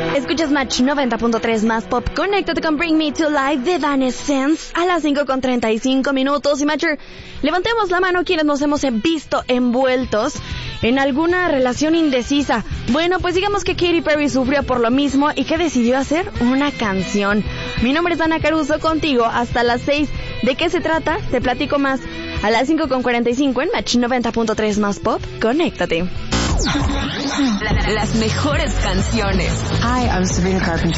Escuchas Match 90.3 más pop. Conéctate con Bring Me to Life de Evanescence a las 5:35. Y Matcher, levantemos la mano quienes nos hemos visto envueltos en alguna relación indecisa. Bueno, pues digamos que Katy Perry sufrió por lo mismo y que decidió hacer una canción. Mi nombre es Ana Caruso, contigo hasta las 6. ¿De qué se trata? Te platico más a las 5:45 en Match 90.3 más pop. Conéctate. Las mejores canciones. Hi, I'm Sabrina Carpenter.